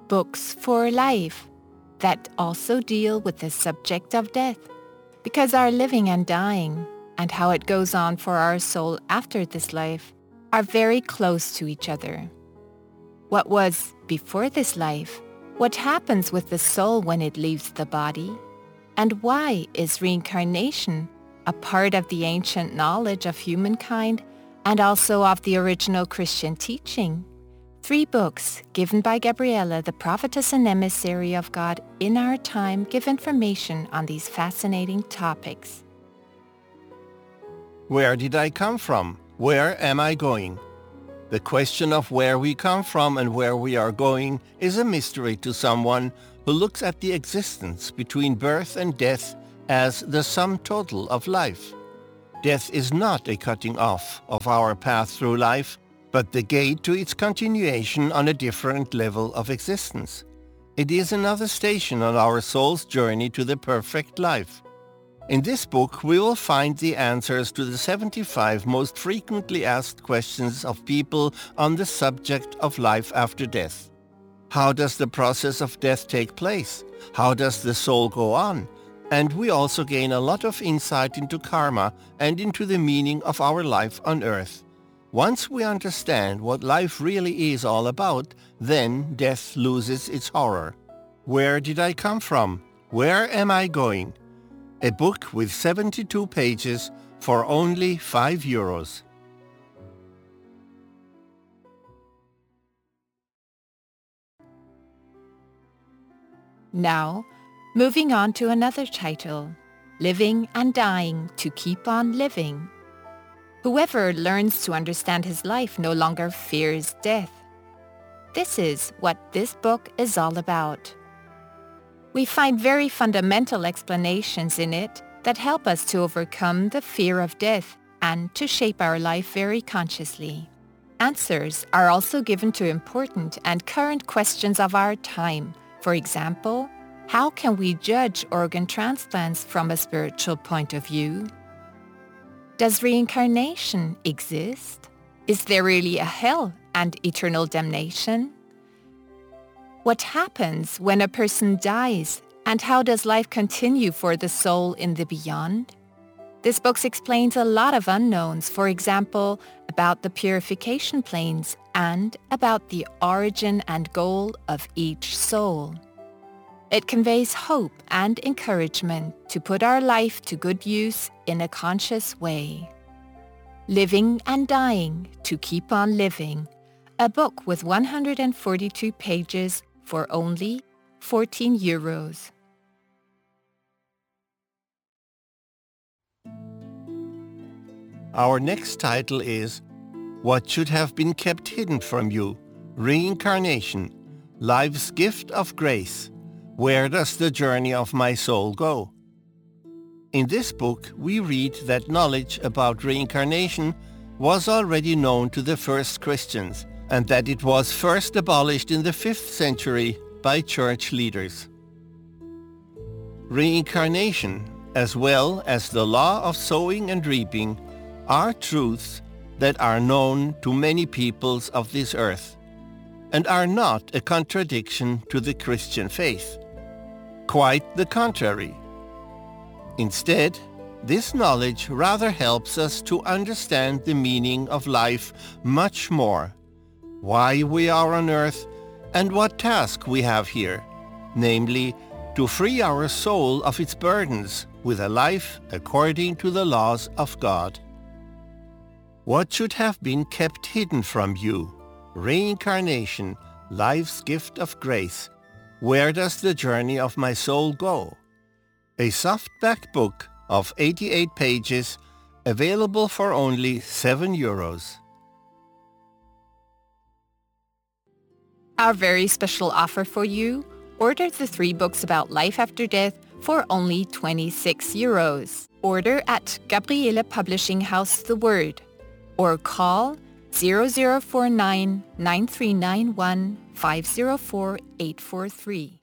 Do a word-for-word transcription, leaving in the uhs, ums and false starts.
books for life that also deal with the subject of death, because our living and dying and how it goes on for our soul after this life are very close to each other. What was before this life? What happens with the soul when it leaves the body? And why is reincarnation a part of the ancient knowledge of humankind and also of the original Christian teaching? Three books given by Gabriela, the prophetess and emissary of God in our time, give information on these fascinating topics. Where did I come from? Where am I going? The question of where we come from and where we are going is a mystery to someone who looks at the existence between birth and death as the sum total of life. Death is not a cutting off of our path through life, but the gate to its continuation on a different level of existence. It is another station on our soul's journey to the perfect life. In this book, we will find the answers to the seventy-five most frequently asked questions of people on the subject of life after death. How does the process of death take place? How does the soul go on? And we also gain a lot of insight into karma and into the meaning of our life on earth. Once we understand what life really is all about, then death loses its horror. Where did I come from? Where am I going? A book with seventy-two pages for only five euros. Now, moving on to another title, Living and Dying to Keep on Living. Whoever learns to understand his life no longer fears death. This is what this book is all about. We find very fundamental explanations in it that help us to overcome the fear of death and to shape our life very consciously. Answers are also given to important and current questions of our time. For example, how can we judge organ transplants from a spiritual point of view? Does reincarnation exist? Is there really a hell and eternal damnation? What happens when a person dies, and how does life continue for the soul in the beyond? This book explains a lot of unknowns, for example, about the purification planes and about the origin and goal of each soul. It conveys hope and encouragement to put our life to good use in a conscious way. Living and Dying to Keep on Living, a book with one hundred forty-two pages for only fourteen euros. Our next title is What Should Have Been Kept Hidden from You? Reincarnation, Life's Gift of Grace. Where does the journey of my soul go? In this book, we read that knowledge about reincarnation was already known to the first Christians, and that it was first abolished in the fifth century by church leaders. Reincarnation, as well as the law of sowing and reaping, are truths that are known to many peoples of this earth, and are not a contradiction to the Christian faith. Quite the contrary. Instead, this knowledge rather helps us to understand the meaning of life much more, why we are on earth, and what task we have here, namely, to free our soul of its burdens with a life according to the laws of God. What should have been kept hidden from you? Reincarnation, life's gift of grace. Where does the journey of my soul go? A softback book of eighty-eight pages, available for only seven euros. Our very special offer for you, order the three books about life after death for only twenty-six euros. Order at Gabriela Publishing House The Word or call zero zero four nine, nine three nine one, five zero four, eight four three.